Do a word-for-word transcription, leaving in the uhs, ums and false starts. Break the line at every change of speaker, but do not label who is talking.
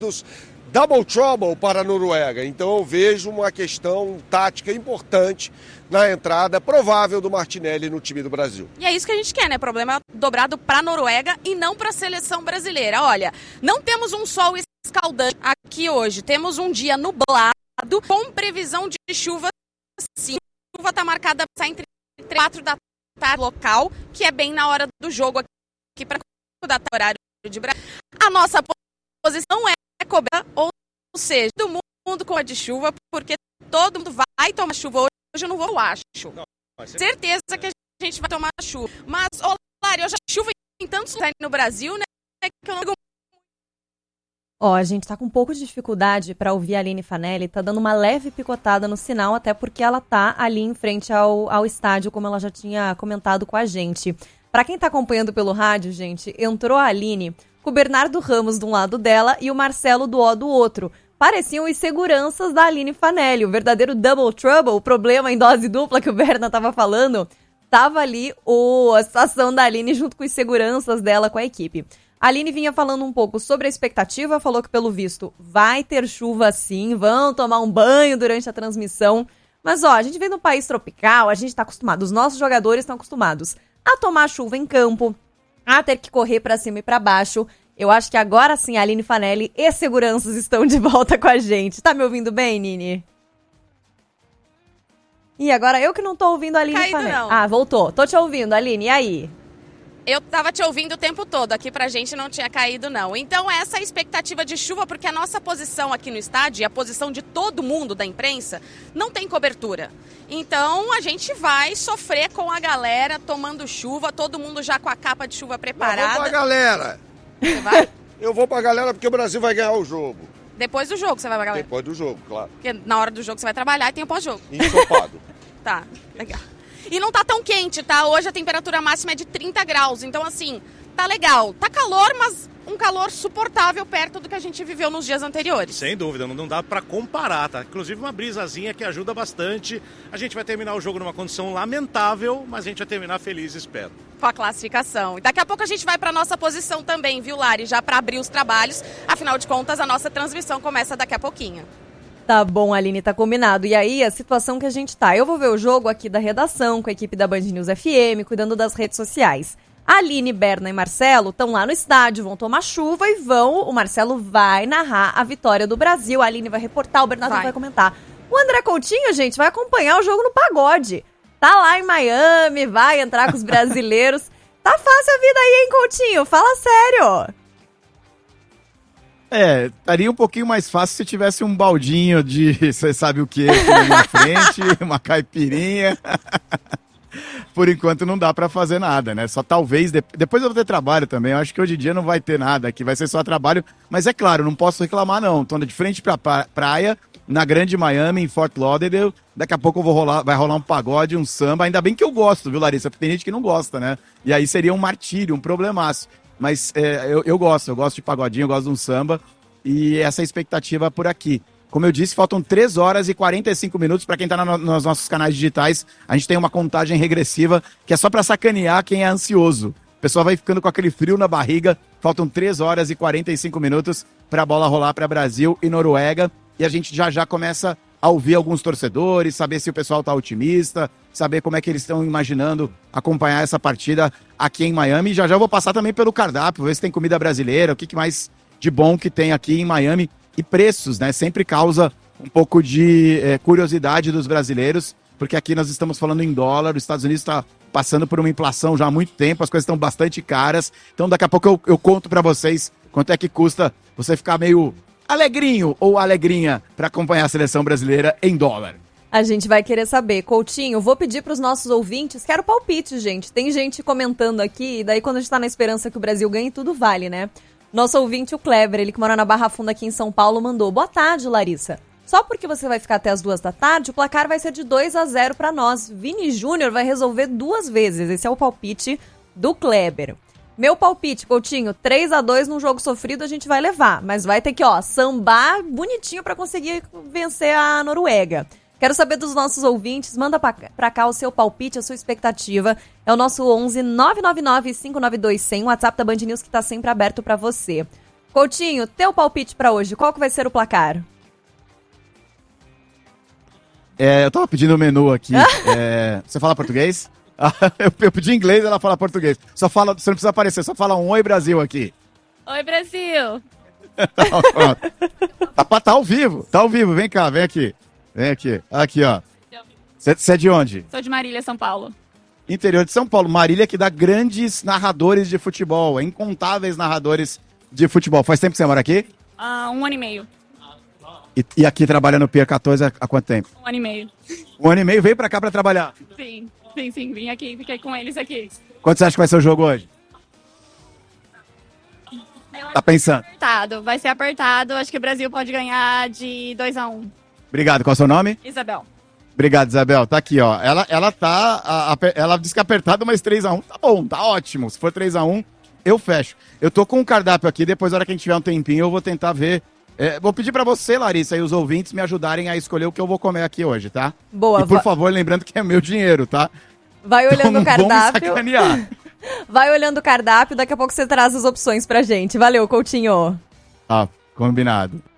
double trouble para a Noruega. Então eu vejo uma questão tática importante na entrada provável do Martinelli no time do Brasil.
E é isso que a gente quer, né? Problema dobrado para a Noruega e não para a seleção brasileira. Olha, não temos um sol escaldante aqui hoje. Temos um dia nublado com previsão de chuva, sim. A chuva está marcada para entre quatro da tarde local, que é bem na hora do jogo aqui para o horário de Brasília. A nossa posição é coberta, ou seja, todo mundo com a de chuva, porque todo mundo vai tomar chuva hoje. Hoje eu não vou, eu acho. Não, ser... Certeza que a gente vai tomar chuva. Mas, ô, Lari, hoje a chuva em tantos lugares no Brasil, né? Que eu não...
Ó, a gente tá com um pouco de dificuldade para ouvir a Aline Fanelli, tá dando uma leve picotada no sinal, até porque ela tá ali em frente ao, ao estádio, como ela já tinha comentado com a gente. Para quem tá acompanhando pelo rádio, gente, entrou a Aline com o Bernardo Ramos de um lado dela e o Marcelo Duó do outro. Pareciam os seguranças da Aline Fanelli, o verdadeiro double trouble, o problema em dose dupla que o Berna tava falando, tava ali o, a situação da Aline junto com os seguranças dela com a equipe. A Aline vinha falando um pouco sobre a expectativa, falou que pelo visto vai ter chuva sim, vão tomar um banho durante a transmissão. Mas ó, a gente vem num país tropical, a gente tá acostumado, os nossos jogadores estão acostumados a tomar chuva em campo, a ter que correr pra cima e pra baixo. Eu acho que agora sim a Aline Fanelli e seguranças estão de volta com a gente. Tá me ouvindo bem, Nini? E agora eu que não tô ouvindo a Aline
Caído,
Fanelli.
não.
Ah, voltou. Tô te ouvindo, Aline. E aí?
Eu tava te ouvindo o tempo todo, aqui pra gente não tinha caído não. Então essa é a expectativa de chuva, porque a nossa posição aqui no estádio, e a posição de todo mundo da imprensa, não tem cobertura. Então a gente vai sofrer com a galera tomando chuva, todo mundo já com a capa de chuva preparada.
Eu vou pra galera.
Você vai?
Eu vou pra galera porque o Brasil vai ganhar o jogo.
Depois do jogo você vai pra galera?
Depois do jogo, claro.
Porque na hora do jogo você vai trabalhar e tem o pós-jogo.
Ensopado.
Tá, legal. E não tá tão quente, tá? Hoje a temperatura máxima é de trinta graus, então assim, tá legal. Tá calor, mas um calor suportável perto do que a gente viveu nos dias anteriores.
Sem dúvida, não dá pra comparar, tá? Inclusive uma brisazinha que ajuda bastante. A gente vai terminar o jogo numa condição lamentável, mas a gente vai terminar feliz, espero.
Com a classificação. E daqui a pouco a gente vai pra nossa posição também, viu, Lari? Já pra abrir os trabalhos. Afinal de contas, a nossa transmissão começa daqui a pouquinho.
Tá bom, Aline, tá combinado. E aí, a situação que a gente tá. Eu vou ver o jogo aqui da redação, com a equipe da Band News F M, cuidando das redes sociais. A Aline, Berna e Marcelo estão lá no estádio, vão tomar chuva e vão... O Marcelo vai narrar a vitória do Brasil. A Aline vai reportar, o Bernardo vai. vai comentar. O André Coutinho, gente, vai acompanhar o jogo no pagode. Tá lá em Miami, vai entrar com os brasileiros. Tá fácil a vida aí, hein, Coutinho? Fala sério.
É, estaria um pouquinho mais fácil se tivesse um baldinho de, você sabe o que, aqui na minha frente, uma caipirinha. Por enquanto não dá pra fazer nada, né? Só talvez, de... depois eu vou ter trabalho também, eu acho que hoje em dia não vai ter nada aqui, vai ser só trabalho. Mas é claro, não posso reclamar não, tô de frente pra praia, na grande Miami, em Fort Lauderdale. Daqui a pouco eu vou rolar, vai rolar um pagode, um samba, ainda bem que eu gosto, viu, Larissa? Porque tem gente que não gosta, né? E aí seria um martírio, um problemaço. Mas é, eu, eu gosto, eu gosto de pagodinho, eu gosto de um samba, e essa é a expectativa por aqui. Como eu disse, faltam três horas e quarenta e cinco minutos para quem está no, nos nossos canais digitais. A gente tem uma contagem regressiva que é só para sacanear quem é ansioso. O pessoal vai ficando com aquele frio na barriga. Faltam três horas e quarenta e cinco minutos para a bola rolar para Brasil e Noruega. E a gente já já começa a ouvir alguns torcedores, saber se o pessoal está otimista, saber como é que eles estão imaginando acompanhar essa partida aqui em Miami. E já já vou passar também pelo cardápio, ver se tem comida brasileira, o que, que mais de bom que tem aqui em Miami. E preços, né? Sempre causa um pouco de é, curiosidade dos brasileiros, porque aqui nós estamos falando em dólar, os Estados Unidos está passando por uma inflação já há muito tempo, as coisas estão bastante caras. Então daqui a pouco eu, eu conto para vocês quanto é que custa você ficar meio alegrinho ou alegrinha para acompanhar a seleção brasileira em dólar.
A gente vai querer saber. Coutinho, vou pedir para os nossos ouvintes, quero palpite, gente. Tem gente comentando aqui, e daí quando a gente tá na esperança que o Brasil ganhe, tudo vale, né? Nosso ouvinte, o Kleber, ele que mora na Barra Funda aqui em São Paulo, mandou: boa tarde, Larissa. Só porque você vai ficar até as duas da tarde, o placar vai ser de dois a zero para nós. Vini Júnior vai resolver duas vezes. Esse é o palpite do Kleber. Meu palpite, Coutinho, três a dois num jogo sofrido a gente vai levar. Mas vai ter que, ó, sambar bonitinho para conseguir vencer a Noruega. Quero saber dos nossos ouvintes, manda pra cá o seu palpite, a sua expectativa. É o nosso onze nove nove nove cinco nove dois zero zero, o WhatsApp da Band News que tá sempre aberto pra você. Coutinho, teu palpite pra hoje, qual que vai ser o placar?
É, eu tava pedindo o menu aqui. é, você fala português? eu, eu pedi inglês, ela fala português. Só fala, você não precisa aparecer, só fala um Oi Brasil aqui.
Oi, Brasil.
tá, tá ao vivo, tá ao vivo. Vem cá, vem aqui. Vem aqui. Aqui, ó. Você é de onde?
Sou de Marília, São Paulo.
Interior de São Paulo. Marília que dá grandes narradores de futebol, incontáveis narradores de futebol. Faz tempo que você mora aqui?
Uh, um ano e meio.
E, e aqui trabalha no Pier quatorze há, há quanto tempo?
Um ano e meio.
Um ano e meio, veio pra cá pra trabalhar?
Sim, sim, sim. Vim aqui, fiquei com eles aqui.
Quanto você acha que vai ser o jogo hoje? Tá pensando?
Apertado, vai ser apertado. Acho que o Brasil pode ganhar de dois a um.
Obrigado. Qual é o seu nome?
Isabel.
Obrigado, Isabel. Tá aqui, ó. Ela, ela tá. A, a, ela disse que é apertado, mas três a um tá bom, tá ótimo. Se for três a um, eu fecho. Eu tô com um cardápio aqui, depois, na hora que a gente tiver um tempinho, eu vou tentar ver. É, vou pedir pra você, Larissa, e os ouvintes me ajudarem a escolher o que eu vou comer aqui hoje, tá?
Boa.
E por
va-
favor, lembrando que é meu dinheiro, tá?
Vai olhando
Então,
o cardápio.
vamos sacanear.
Vai olhando o cardápio, daqui a pouco você traz as opções pra gente. Valeu, Coutinho.
Ó, combinado.